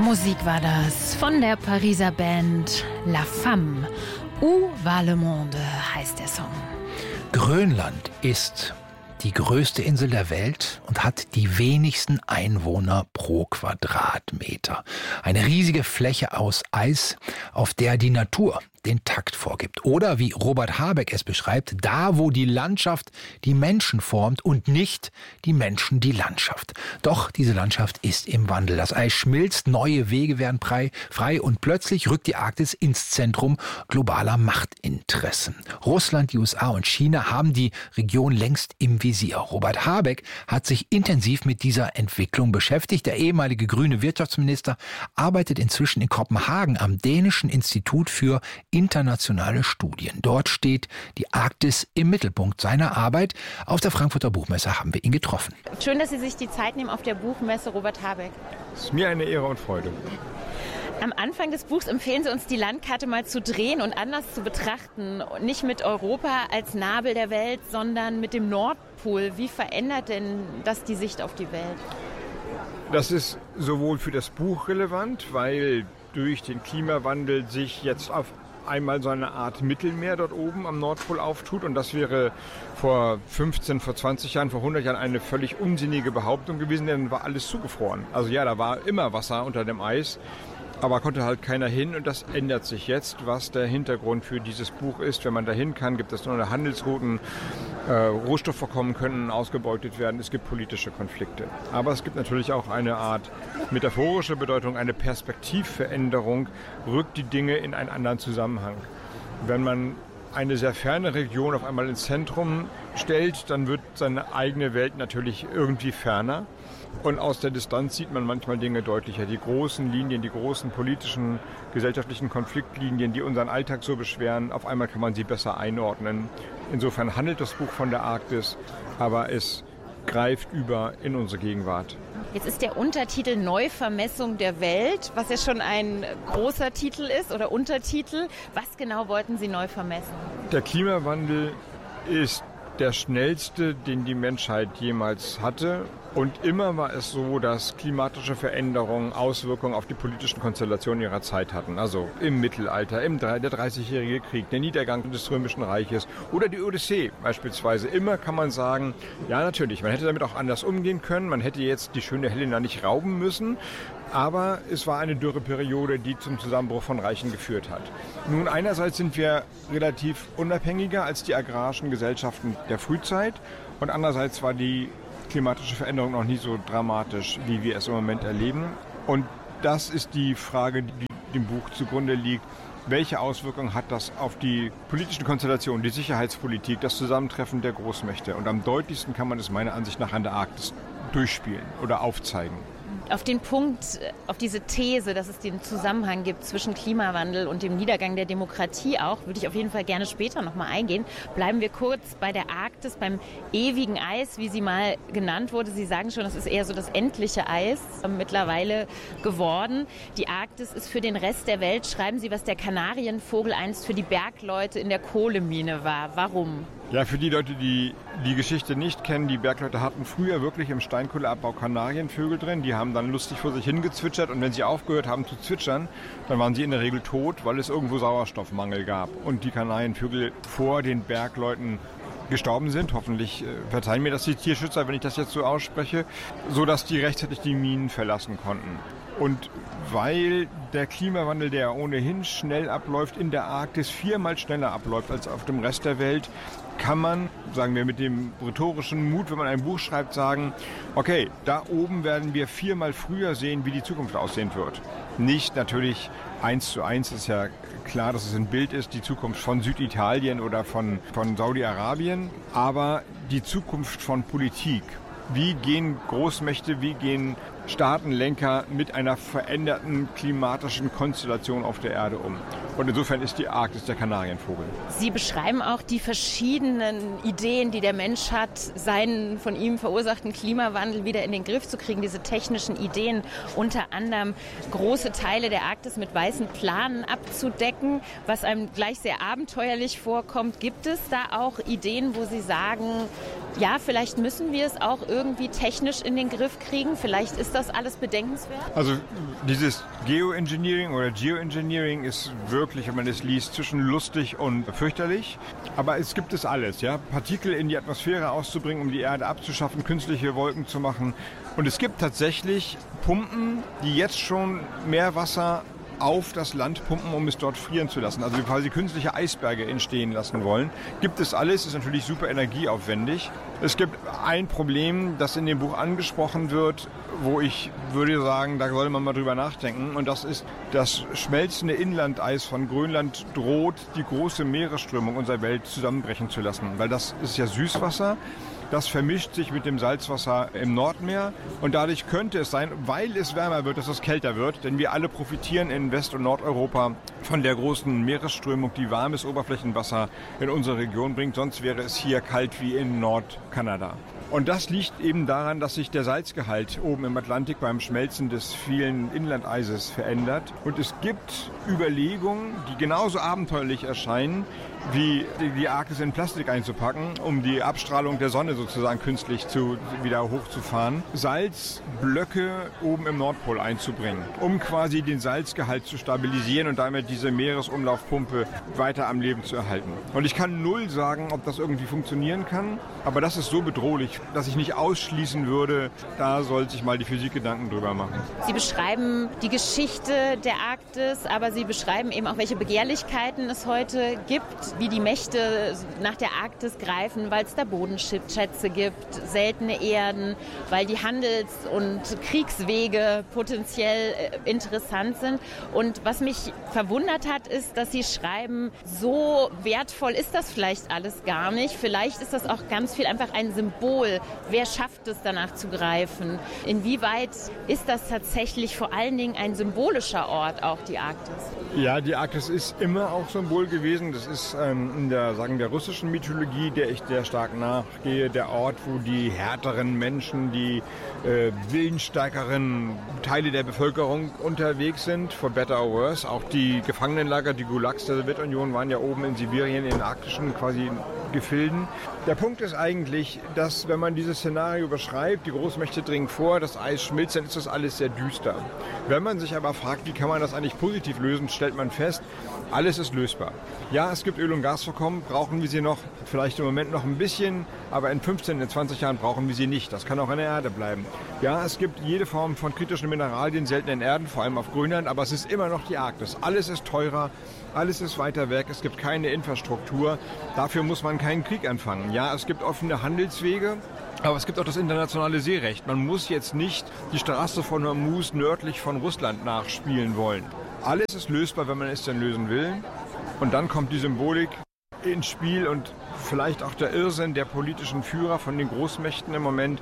Musik war das von der Pariser Band La Femme. Où va le monde heißt der Song. Grönland ist die größte Insel der Welt und hat die wenigsten Einwohner pro Quadratmeter. Eine riesige Fläche aus Eis, auf der die Natur den Takt vorgibt. Oder wie Robert Habeck es beschreibt, da wo die Landschaft die Menschen formt und nicht die Menschen die Landschaft. Doch diese Landschaft ist im Wandel. Das Eis schmilzt, neue Wege werden frei und plötzlich rückt die Arktis ins Zentrum globaler Machtinteressen. Russland, die USA und China haben die Region längst im Visier. Robert Habeck hat sich intensiv mit dieser Entwicklung beschäftigt. Der ehemalige grüne Wirtschaftsminister arbeitet inzwischen in Kopenhagen am Dänischen Institut für internationale Studien. Dort steht die Arktis im Mittelpunkt seiner Arbeit. Auf der Frankfurter Buchmesse haben wir ihn getroffen. Schön, dass Sie sich die Zeit nehmen auf der Buchmesse, Robert Habeck. Es ist mir eine Ehre und Freude. Am Anfang des Buchs empfehlen Sie uns, die Landkarte mal zu drehen und anders zu betrachten. Nicht mit Europa als Nabel der Welt, sondern mit dem Nordpol. Wie verändert denn das die Sicht auf die Welt? Das ist sowohl für das Buch relevant, weil durch den Klimawandel sich jetzt auf einmal so eine Art Mittelmeer dort oben am Nordpol auftut. Und das wäre vor 15, vor 20 Jahren, vor 100 Jahren eine völlig unsinnige Behauptung gewesen, denn war alles zugefroren. Also ja, da war immer Wasser unter dem Eis, aber konnte halt keiner hin und das ändert sich jetzt. Was der Hintergrund für dieses Buch ist, wenn man dahin kann, gibt es neue Handelsrouten, Rohstoffvorkommen können ausgebeutet werden, es gibt politische Konflikte. Aber es gibt natürlich auch eine Art metaphorische Bedeutung, eine Perspektivveränderung, rückt die Dinge in einen anderen Zusammenhang. Wenn man eine sehr ferne Region auf einmal ins Zentrum stellt, dann wird seine eigene Welt natürlich irgendwie ferner. Und aus der Distanz sieht man manchmal Dinge deutlicher. Die großen Linien, die großen politischen, gesellschaftlichen Konfliktlinien, die unseren Alltag so beschweren, auf einmal kann man sie besser einordnen. Insofern handelt das Buch von der Arktis, aber es greift über in unsere Gegenwart. Jetzt ist der Untertitel Neuvermessung der Welt, was ja schon ein großer Titel ist oder Untertitel. Was genau wollten Sie neu vermessen? Der Klimawandel ist der schnellste, den die Menschheit jemals hatte. Und immer war es so, dass klimatische Veränderungen Auswirkungen auf die politischen Konstellationen ihrer Zeit hatten. Also im Mittelalter, der 30-jährige Krieg, der Niedergang des Römischen Reiches oder die Odyssee beispielsweise. Immer kann man sagen, ja natürlich, man hätte damit auch anders umgehen können. Man hätte jetzt die schöne Helena nicht rauben müssen. Aber es war eine Dürreperiode, die zum Zusammenbruch von Reichen geführt hat. Nun, einerseits sind wir relativ unabhängiger als die agrarischen Gesellschaften der Frühzeit und andererseits war die klimatische Veränderung noch nie so dramatisch, wie wir es im Moment erleben. Und das ist die Frage, die dem Buch zugrunde liegt. Welche Auswirkungen hat das auf die politischen Konstellationen, die Sicherheitspolitik, das Zusammentreffen der Großmächte? Und am deutlichsten kann man es meiner Ansicht nach an der Arktis durchspielen oder aufzeigen. Auf den Punkt, auf diese These, dass es den Zusammenhang gibt zwischen Klimawandel und dem Niedergang der Demokratie auch, würde ich auf jeden Fall gerne später nochmal eingehen. Bleiben wir kurz bei der Arktis, beim ewigen Eis, wie sie mal genannt wurde. Sie sagen schon, das ist eher so das endliche Eis mittlerweile geworden. Die Arktis ist für den Rest der Welt, schreiben Sie, was der Kanarienvogel einst für die Bergleute in der Kohlemine war. Warum? Ja, für die Leute, die die Geschichte nicht kennen, die Bergleute hatten früher wirklich im Steinkohleabbau Kanarienvögel drin. Die haben dann lustig vor sich hingezwitschert und wenn sie aufgehört haben zu zwitschern, dann waren sie in der Regel tot, weil es irgendwo Sauerstoffmangel gab. Und die Kanarienvögel vor den Bergleuten gestorben sind. Hoffentlich verzeihen mir das die Tierschützer, wenn ich das jetzt so ausspreche, sodass die rechtzeitig die Minen verlassen konnten. Und weil der Klimawandel, der ohnehin schnell abläuft, in der Arktis 4-mal schneller abläuft als auf dem Rest der Welt, kann man, sagen wir mit dem rhetorischen Mut, wenn man ein Buch schreibt, sagen, okay, da oben werden wir 4-mal früher sehen, wie die Zukunft aussehen wird. Nicht natürlich 1:1, ist ja klar, dass es ein Bild ist, die Zukunft von Süditalien oder von Saudi-Arabien, aber die Zukunft von Politik. Wie gehen Großmächte, wie gehen Staatenlenker mit einer veränderten klimatischen Konstellation auf der Erde um? Und insofern ist die Arktis der Kanarienvogel. Sie beschreiben auch die verschiedenen Ideen, die der Mensch hat, seinen von ihm verursachten Klimawandel wieder in den Griff zu kriegen. Diese technischen Ideen, unter anderem große Teile der Arktis mit weißen Planen abzudecken, was einem gleich sehr abenteuerlich vorkommt. Gibt es da auch Ideen, wo Sie sagen, Ja, vielleicht müssen wir es auch irgendwie technisch in den Griff kriegen. Vielleicht ist das alles bedenkenswert. Also dieses Geoengineering oder Geoengineering ist wirklich, wenn man es liest, zwischen lustig und fürchterlich. Aber es gibt es alles. Ja? Partikel in die Atmosphäre auszubringen, um die Erde abzuschaffen, künstliche Wolken zu machen. Und es gibt tatsächlich Pumpen, die jetzt schon Meerwasser auf das Land pumpen, um es dort frieren zu lassen. Also quasi künstliche Eisberge entstehen lassen wollen. Gibt es alles, ist natürlich super energieaufwendig. Es gibt ein Problem, das in dem Buch angesprochen wird, wo ich würde sagen, da sollte man mal drüber nachdenken. Und das ist, das schmelzende Inlandeis von Grönland droht, die große Meeresströmung unserer Welt zusammenbrechen zu lassen. Weil das ist ja Süßwasser. Das vermischt sich mit dem Salzwasser im Nordmeer und dadurch könnte es sein, weil es wärmer wird, dass es kälter wird, denn wir alle profitieren in West- und Nordeuropa von der großen Meeresströmung, die warmes Oberflächenwasser in unsere Region bringt, sonst wäre es hier kalt wie in Nordkanada. Und das liegt eben daran, dass sich der Salzgehalt oben im Atlantik beim Schmelzen des vielen Inlandeises verändert. Und es gibt Überlegungen, die genauso abenteuerlich erscheinen, wie die Arktis in Plastik einzupacken, um die Abstrahlung der Sonne sozusagen künstlich wieder hochzufahren, Salzblöcke oben im Nordpol einzubringen, um quasi den Salzgehalt zu stabilisieren und damit diese Meeresumlaufpumpe weiter am Leben zu erhalten. Und ich kann null sagen, ob das irgendwie funktionieren kann, aber das ist so bedrohlich, dass ich nicht ausschließen würde, da soll sich mal die Physik Gedanken drüber machen. Sie beschreiben die Geschichte der Arktis, aber Sie beschreiben eben auch, welche Begehrlichkeiten es heute gibt, wie die Mächte nach der Arktis greifen, weil es da Bodenschätze gibt, seltene Erden, weil die Handels- und Kriegswege potenziell interessant sind. Und was mich verwundert hat, ist, dass Sie schreiben, so wertvoll ist das vielleicht alles gar nicht. Vielleicht ist das auch ganz viel einfach ein Symbol. Wer schafft es, danach zu greifen? Inwieweit ist das tatsächlich vor allen Dingen ein symbolischer Ort, auch die Arktis? Ja, die Arktis ist immer auch Symbol gewesen. Das ist in der russischen Mythologie, der ich sehr stark nachgehe, der Ort, wo die härteren Menschen, die willensstärkeren Teile der Bevölkerung unterwegs sind, for better or worse. Auch die Gefangenenlager, die Gulags der Sowjetunion waren ja oben in Sibirien, in arktischen quasi Gefilden. Der Punkt ist eigentlich, dass wenn man dieses Szenario beschreibt, die Großmächte dringen vor, das Eis schmilzt, dann ist das alles sehr düster. Wenn man sich aber fragt, wie kann man das eigentlich positiv lösen, stellt man fest, alles ist lösbar. Ja, es gibt Öl- und Gasvorkommen, brauchen wir sie noch, vielleicht im Moment noch ein bisschen, aber in 15, in 20 Jahren brauchen wir sie nicht. Das kann auch in der Erde bleiben. Ja, es gibt jede Form von kritischen Mineralien, seltenen Erden, vor allem auf Grönland, aber es ist immer noch die Arktis. Alles ist teurer, alles ist weiter weg, es gibt keine Infrastruktur. Dafür muss man keinen Krieg anfangen. Ja, es gibt offene Handelswege. Aber es gibt auch das internationale Seerecht. Man muss jetzt nicht die Straße von Hormuz nördlich von Russland nachspielen wollen. Alles ist lösbar, wenn man es denn lösen will. Und dann kommt die Symbolik ins Spiel und vielleicht auch der Irrsinn der politischen Führer von den Großmächten im Moment.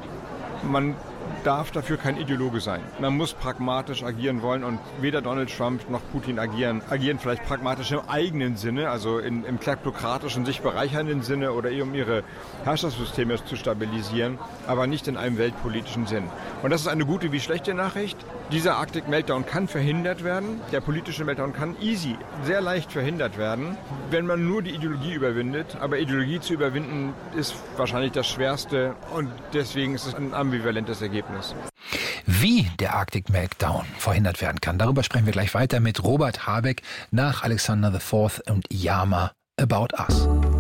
Man darf dafür kein Ideologe sein. Man muss pragmatisch agieren wollen und weder Donald Trump noch Putin agieren vielleicht pragmatisch im eigenen Sinne, also im kleptokratischen, sich bereichernden Sinne oder um ihre Herrschaftssysteme zu stabilisieren, aber nicht in einem weltpolitischen Sinn. Und das ist eine gute wie schlechte Nachricht. Dieser Arctic Meltdown kann verhindert werden. Der politische Meltdown kann sehr leicht verhindert werden, wenn man nur die Ideologie überwindet. Aber Ideologie zu überwinden ist wahrscheinlich das Schwerste und deswegen ist es ein ambivalentes Ergebnis. Wie der Arctic Meltdown verhindert werden kann, darüber sprechen wir gleich weiter mit Robert Habeck nach Alexander IV und Yama About Us.